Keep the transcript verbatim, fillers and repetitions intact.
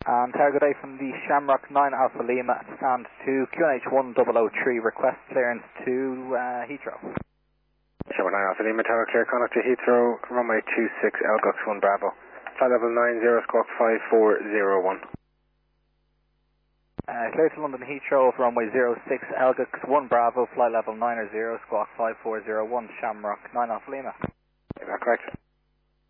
And tower, good day from the Shamrock nine Alpha Lima, stand to Q N H one zero zero three, request clearance to uh, Heathrow. Shamrock nine Alpha Lima, tower clear, contact to Heathrow, runway two six, Elgux one Bravo, flight level nine zero, squawk five four zero one. Uh, clear to London Heathrow, runway zero six, Elgux one Bravo, flight level nine zero, squawk five four zero one, Shamrock nine Alpha Lima. Is that correct?